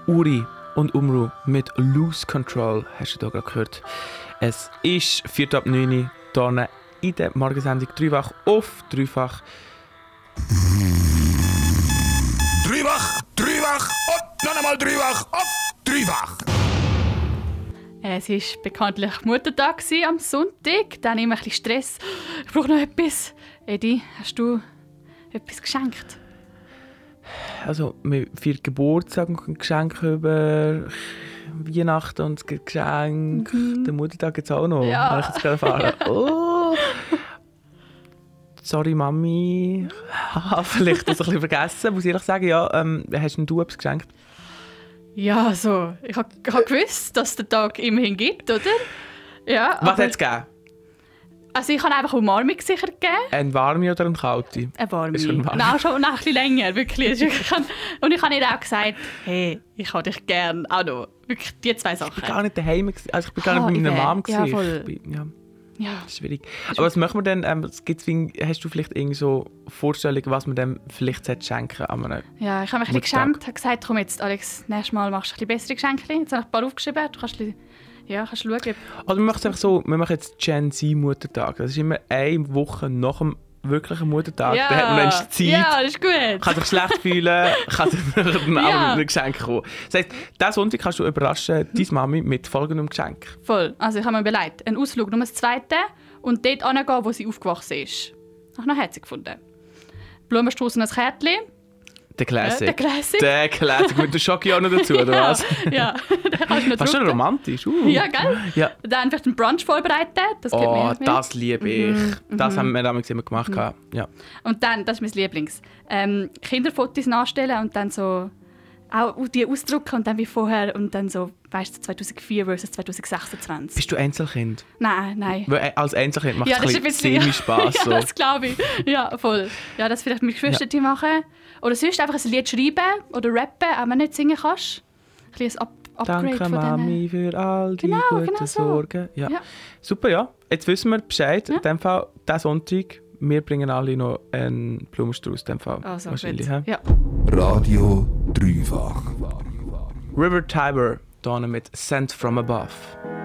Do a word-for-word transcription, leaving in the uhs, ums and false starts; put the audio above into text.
Uri und Umru mit Lose Control, hast du da gerade gehört. Es ist vier ab neun hier in der Morgensendung Dreifach auf Dreifach. Dreifach, Dreifach und noch einmal Dreifach auf Dreifach. Es war bekanntlich Muttertag am Sonntag. Dann immer ein bisschen Stress. Ich brauche noch etwas. Edi, hast du etwas geschenkt? Also, wir feiern Geburtstag und ein Geschenk über Weihnachten und das Geschenk. Mhm. Den Muttertag jetzt auch noch. Ja. Habe ich jetzt gerade erfahren. Oh. Sorry, Mami. Haha, vielleicht das ein bisschen vergessen. Muss ich ehrlich sagen, ja, ähm, hast du etwas geschenkt? Ja, so. Ich habe hab gewusst, dass es den Tag immerhin gibt, oder? Ja, was hat es gegeben? Also ich habe einfach eine Umarmung sicher gegeben. Eine warme oder eine kalte? Eine warme. Schon warm. Nein, schon noch ein bisschen länger, wirklich. Und ich habe ihr auch gesagt, hey, ich habe dich gerne auch noch. Wirklich die zwei Sachen. Ich bin gar nicht daheim, also ich bin gar oh, nicht mit meiner Mom. Ja, voll. Bin, ja. Ja. Das ist schwierig. Aber was machen wir denn? Ähm, gibt's, hast du vielleicht irgendwie so Vorstellungen, was man dem vielleicht schenken sollte? Ja, ich habe mich ein bisschen geschämt, habe gesagt, komm jetzt, Alex, nächstes Mal machst du ein bisschen bessere Geschenke. Jetzt habe ich ein paar aufgeschrieben, du kannst, ja, kannst schauen. Also wir machen es einfach so, wir machen jetzt Gen Z-Muttertag. Das ist immer eine Woche nach dem wirklichen Muttertag. Ja. Da hat man dann Zeit. Ja, das ist gut. Kann sich schlecht fühlen, kann dann Ja. auch mit einem Geschenk kommen. Das heisst, diesen Sonntag kannst du überraschen, deine Mami mit folgendem Geschenk. Voll. Also ich habe mir überlegt, einen Ausflug nur das zweite und dort hingehen, wo sie aufgewachsen ist. Ich habe noch herzig gefunden. Blumenstrauß und ein Kärtchen. Der Classic. Ja, der Classic. Der Classic. Mit der Schoki auch noch dazu, oder ja, was? Ja, den kannst du noch Fast schon drucken. romantisch. Uh. Ja, gell? Ja. Dann vielleicht einen Brunch vorbereiten. Das geht Oh, mir. das liebe ich. Mhm, Das mhm. haben wir damals immer gemacht. Mhm. Ja. Und dann, das ist mein Lieblings, ähm, Kinderfotos nachstellen und dann so auch die ausdrucken und dann wie vorher und dann so, weißt du, zweitausendvier versus zweitausendsechsundzwanzig. Bist du Einzelkind? Nein, nein. Weil als Einzelkind macht Ja, es das ein ist ein bisschen bisschen Semi-Spass. ja, so. das glaube ich. Ja, voll. Ja, das vielleicht mit Geschwistern ja. machen. Oder sonst einfach ein Lied schreiben oder rappen, auch wenn du nicht singen kannst. Ein bisschen ein Up Upgrade Danke, von Mami, denen. für all die Genau, guten genau so. Sorgen. Ja. Ja. Super, ja. Jetzt wissen wir Bescheid. Ja. In dem Fall, diesen Sonntag, wir bringen alle noch einen Blumenstrauß. In dem Fall. Also, wahrscheinlich. gut. Ja. Radio Dreifach. River Tiber, hier mit Sent from Above.